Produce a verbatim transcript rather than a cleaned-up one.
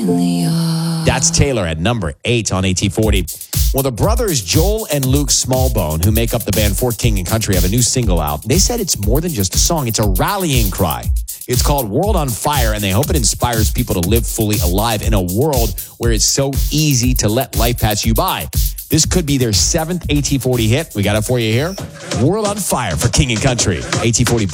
That's Taylor at number eight on A T forty. Well, the brothers Joel and Luke Smallbone, who make up the band For King and Country, have a new single out. They said it's more than just a song. It's a rallying cry. It's called World on Fire, and they hope it inspires people to live fully alive in a world where it's so easy to let life pass you by. This could be their seventh A T forty hit. We got it for you here. World on Fire for King and Country. A T forty